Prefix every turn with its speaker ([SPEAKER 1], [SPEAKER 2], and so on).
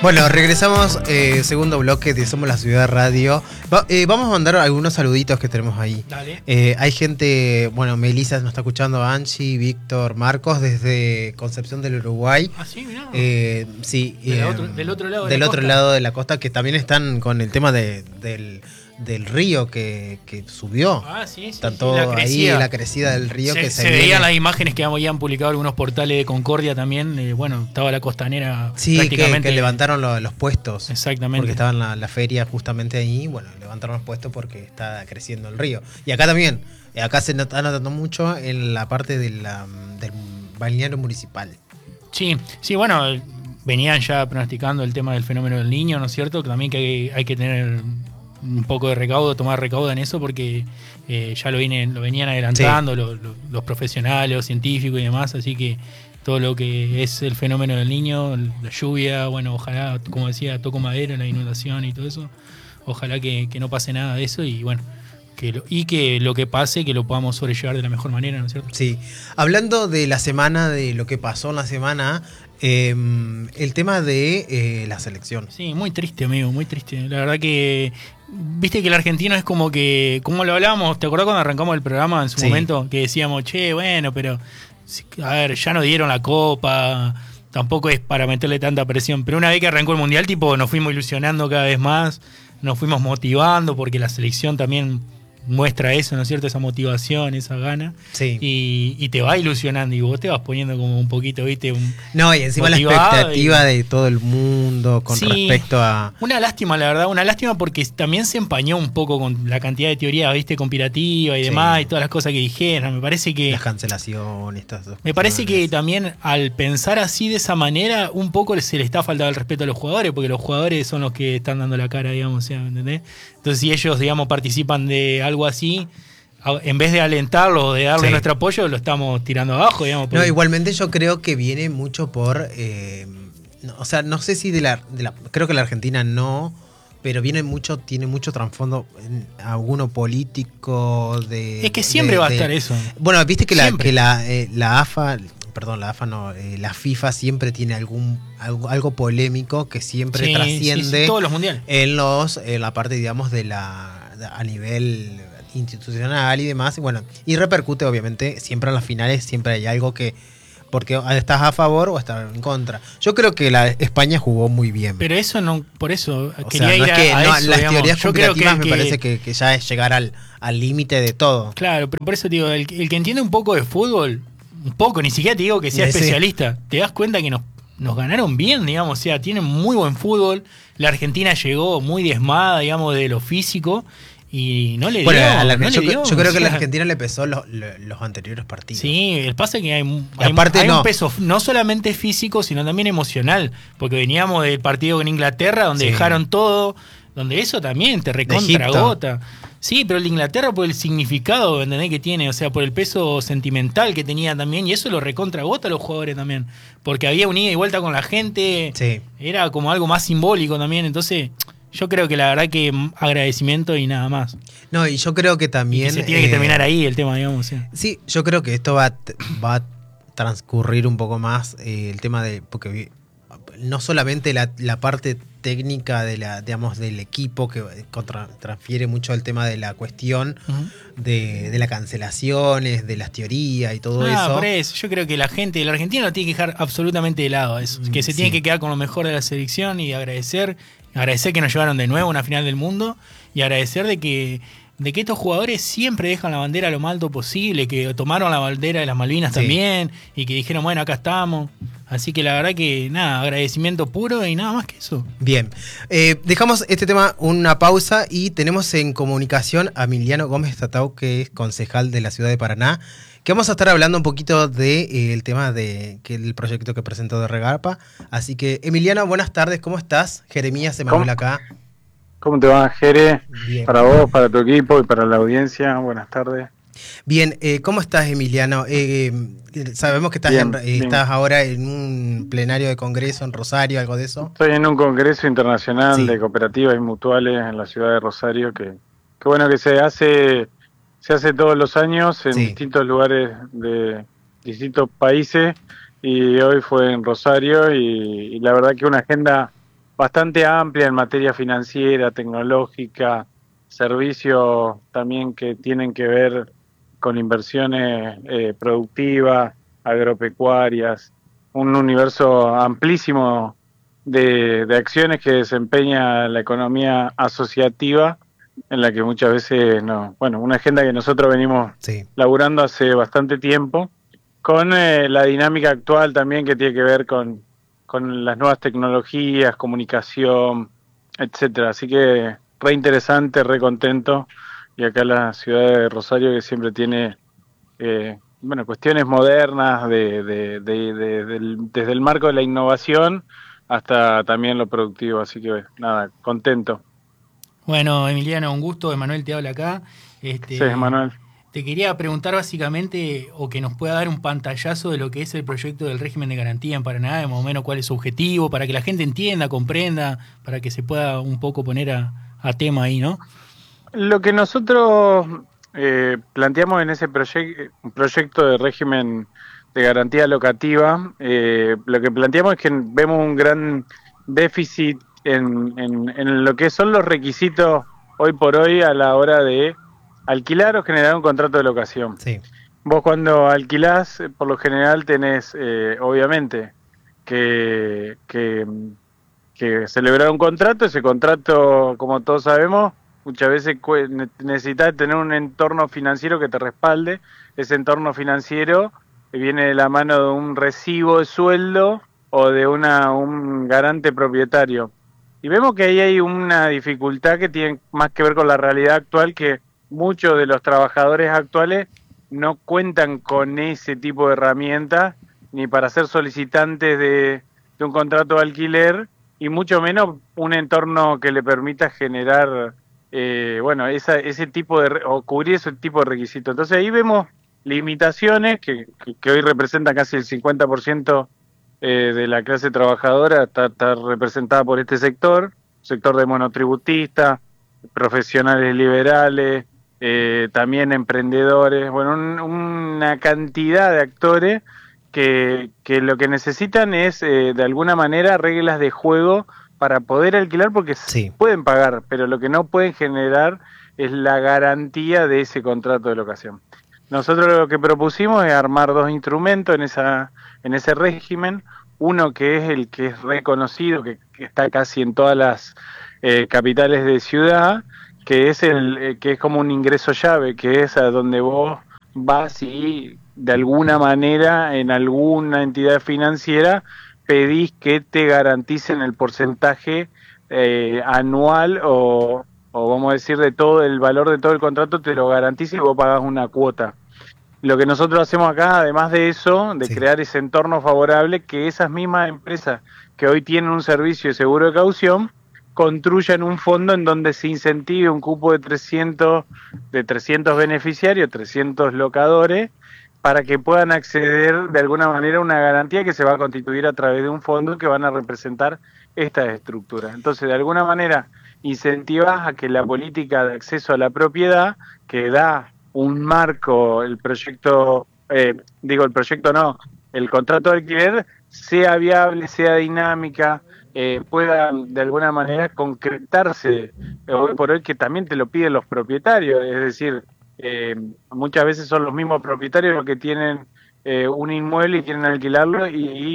[SPEAKER 1] Bueno, regresamos, segundo bloque de Somos la Ciudad Radio. Vamos a mandar algunos saluditos que tenemos ahí.
[SPEAKER 2] Dale.
[SPEAKER 1] Hay gente, bueno, Melissa nos está escuchando, Angie, Víctor, Marcos, desde Concepción del Uruguay.
[SPEAKER 2] Ah, sí, mirá.
[SPEAKER 1] Sí.
[SPEAKER 2] Del otro lado de
[SPEAKER 1] del
[SPEAKER 2] la
[SPEAKER 1] otro
[SPEAKER 2] costa.
[SPEAKER 1] lado de la costa, que también están con el tema del río que subió.
[SPEAKER 2] Ah, sí, sí.
[SPEAKER 1] Están
[SPEAKER 2] sí,
[SPEAKER 1] todos
[SPEAKER 2] la
[SPEAKER 1] ahí,
[SPEAKER 2] crecida.
[SPEAKER 1] la crecida del río que
[SPEAKER 2] se veían las imágenes que habían publicado algunos portales de Concordia también. Bueno, estaba la costanera
[SPEAKER 1] Sí,
[SPEAKER 2] prácticamente.
[SPEAKER 1] que levantaron los puestos.
[SPEAKER 2] Exactamente.
[SPEAKER 1] Porque estaba en la feria justamente ahí. Bueno, levantaron los puestos porque está creciendo el río. Y acá también. Acá se está notando mucho en la parte del balneario municipal.
[SPEAKER 2] Sí, sí, bueno, venían ya pronosticando el tema del fenómeno del Niño, ¿no es cierto? Que también que hay que tener un poco de recaudo, tomar recaudo en eso, porque ya lo venían adelantando los profesionales, los científicos y demás, así que todo lo que es el fenómeno del Niño, la lluvia, bueno, ojalá, como decía, toco madera, la inundación y todo eso, ojalá que no pase nada de eso y bueno, que lo que pase, que lo podamos sobrellevar de la mejor manera, ¿no es cierto?
[SPEAKER 1] Sí. Hablando de la semana, de lo que pasó en la semana, el tema de la selección.
[SPEAKER 2] Sí, muy triste, amigo, muy triste. La verdad que, viste que el argentino es como lo hablábamos, ¿te acordás cuando arrancamos el programa en su momento? Que decíamos, che, bueno, pero, a ver, ya nos dieron la copa, tampoco es para meterle tanta presión. Pero una vez que arrancó el Mundial, tipo, nos fuimos ilusionando cada vez más, nos fuimos motivando, porque la selección también muestra eso, ¿no es cierto? Esa motivación, esa gana.
[SPEAKER 1] Sí.
[SPEAKER 2] Y te va ilusionando y vos te vas poniendo como un poquito, ¿viste?
[SPEAKER 1] No, y encima la expectativa de todo el mundo con respecto a...
[SPEAKER 2] Una lástima, la verdad, una lástima porque también se empañó un poco con la cantidad de teorías, ¿viste? Conspirativa y demás, y todas las cosas que dijeron. Me parece que...
[SPEAKER 1] Las cancelaciones, estas dos
[SPEAKER 2] Me parece que también al pensar así de esa manera, un poco se le está faltando el respeto a los jugadores, porque los jugadores son los que están dando la cara, digamos, ¿me entendés? Entonces, si ellos, digamos, participan de algo así, en vez de alentarlo o de darle nuestro apoyo, lo estamos tirando abajo, digamos.
[SPEAKER 1] No, igualmente yo creo que viene mucho por... o sea, no sé si creo que la Argentina no, pero tiene mucho trasfondo alguno político de...
[SPEAKER 2] Es que siempre va a estar eso.
[SPEAKER 1] Bueno, viste que la AFA... Perdón, la AFA no, la FIFA siempre tiene algo polémico que siempre trasciende
[SPEAKER 2] todos los mundiales.
[SPEAKER 1] En la parte, digamos, a nivel institucional y demás, y bueno, y repercute obviamente siempre en las finales, siempre hay algo que, porque estás a favor o estás en contra. Yo creo que España jugó muy bien.
[SPEAKER 2] Pero eso no, por eso
[SPEAKER 1] o
[SPEAKER 2] quería
[SPEAKER 1] sea, no
[SPEAKER 2] ir
[SPEAKER 1] es que,
[SPEAKER 2] a
[SPEAKER 1] no,
[SPEAKER 2] eso,
[SPEAKER 1] las
[SPEAKER 2] digamos.
[SPEAKER 1] teorías conspirativas me parece que ya es llegar al límite de todo.
[SPEAKER 2] Claro, pero por eso te digo, el que entiende un poco de fútbol, un poco, ni siquiera te digo que sea especialista, te das cuenta que nos ganaron bien, digamos, o sea, tienen muy buen fútbol. La Argentina llegó muy diezmada, digamos, de lo físico y no le dio.
[SPEAKER 1] Yo creo que a la Argentina le pesó los anteriores partidos.
[SPEAKER 2] Sí, el pasa es que hay un peso no solamente físico, sino también emocional, porque veníamos del partido con Inglaterra, donde dejaron todo, donde eso también te recontragota. Sí, pero el de Inglaterra por el significado, ¿entendés? Que tiene, o sea, por el peso sentimental que tenía también, y eso lo recontragota a los jugadores también, porque había un ida y vuelta con la gente, era como algo más simbólico también, entonces yo creo que la verdad que agradecimiento y nada más.
[SPEAKER 1] No, y yo creo que también...
[SPEAKER 2] Y que se tiene que terminar ahí el tema, digamos.
[SPEAKER 1] Sí, yo creo que esto va a transcurrir un poco más el tema de... Porque no solamente la parte técnica digamos, del equipo que transfiere mucho el tema de la cuestión de las cancelaciones, de las teorías y todo eso.
[SPEAKER 2] Por eso, yo creo que la gente del argentino lo tiene que dejar absolutamente de lado eso, que se tiene que quedar con lo mejor de la selección y agradecer que nos llevaron de nuevo a una final del mundo y agradecer de que estos jugadores siempre dejan la bandera lo más alto posible, que tomaron la bandera de las Malvinas también y que dijeron, bueno, acá estamos. Así que la verdad que nada, agradecimiento puro y nada más que eso.
[SPEAKER 1] Bien, dejamos este tema una pausa y tenemos en comunicación a Emiliano Gómez Tatau, que es concejal de la ciudad de Paraná, que vamos a estar hablando un poquito del tema del proyecto que presentó de Regarpa. Así que, Emiliano, buenas tardes, ¿cómo estás? Jeremías Emanuel acá.
[SPEAKER 3] ¿Cómo te va, Jere?
[SPEAKER 1] Bien.
[SPEAKER 3] Para vos, para tu equipo y para la audiencia, buenas tardes.
[SPEAKER 1] Bien, ¿cómo estás, Emiliano? Sabemos que estás ahora en un plenario de congreso en Rosario, algo de eso.
[SPEAKER 3] Estoy en un congreso internacional de cooperativas y mutuales en la ciudad de Rosario, que bueno que se hace todos los años en distintos lugares de distintos países, y hoy fue en Rosario y la verdad que una agenda bastante amplia en materia financiera, tecnológica, servicios también que tienen que ver con inversiones productivas, agropecuarias, un universo amplísimo de acciones que desempeña la economía asociativa, en la que muchas veces, no, bueno, una agenda que nosotros venimos laburando hace bastante tiempo, con la dinámica actual también que tiene que ver con las nuevas tecnologías, comunicación, etcétera. Así que re interesante, re contento. Y acá la ciudad de Rosario, que siempre tiene bueno, cuestiones modernas desde el marco de la innovación hasta también lo productivo. Así que nada, contento.
[SPEAKER 2] Bueno, Emiliano, un gusto. Emanuel te habla acá.
[SPEAKER 3] Sí, Emanuel.
[SPEAKER 2] Te quería preguntar básicamente, o que nos pueda dar un pantallazo de lo que es el proyecto del régimen de garantía en Paraná, de más o menos cuál es su objetivo, para que la gente entienda, comprenda, para que se pueda un poco poner a tema ahí, ¿no?
[SPEAKER 3] Lo que nosotros planteamos en ese proyecto de régimen de garantía locativa, lo que planteamos es que vemos un gran déficit en lo que son los requisitos hoy por hoy a la hora de alquilar o generar un contrato de locación.
[SPEAKER 1] Sí.
[SPEAKER 3] Vos cuando alquilás, por lo general tenés, obviamente, que celebrar un contrato. Ese contrato, como todos sabemos, muchas veces necesitas tener un entorno financiero que te respalde. Ese entorno financiero viene de la mano de un recibo de sueldo o de un garante propietario. Y vemos que ahí hay una dificultad que tiene más que ver con la realidad actual, que muchos de los trabajadores actuales no cuentan con ese tipo de herramientas ni para ser solicitantes de un contrato de alquiler, y mucho menos un entorno que le permita generar bueno, ese tipo o cubrir ese tipo de requisitos. Entonces ahí vemos limitaciones que hoy representan casi el 50% de la clase trabajadora, está representada por este sector de monotributistas, profesionales liberales, también emprendedores, bueno, una cantidad de actores que lo que necesitan es de alguna manera reglas de juego para poder alquilar, porque pueden pagar, pero lo que no pueden generar es la garantía de ese contrato de locación. Nosotros lo que propusimos es armar dos instrumentos en ese régimen. Uno que es el que es reconocido, que está casi en todas las capitales de ciudad, que es que es como un ingreso llave, que es a donde vos vas y de alguna manera en alguna entidad financiera pedís que te garanticen el porcentaje anual o vamos a decir de todo el valor de todo el contrato, te lo garantice y vos pagás una cuota. Lo que nosotros hacemos acá, además de eso, de crear ese entorno favorable, que esas mismas empresas que hoy tienen un servicio de seguro de caución construyan un fondo en donde se incentive un cupo de 300 beneficiarios, 300 locadores, para que puedan acceder de alguna manera a una garantía que se va a constituir a través de un fondo que van a representar estas estructuras. Entonces, de alguna manera, incentivas a que la política de acceso a la propiedad, que da un marco, el proyecto el contrato de alquiler, sea viable, sea dinámica, pueda de alguna manera concretarse hoy por hoy, que también te lo piden los propietarios, es decir, muchas veces son los mismos propietarios los que tienen un inmueble y quieren alquilarlo, y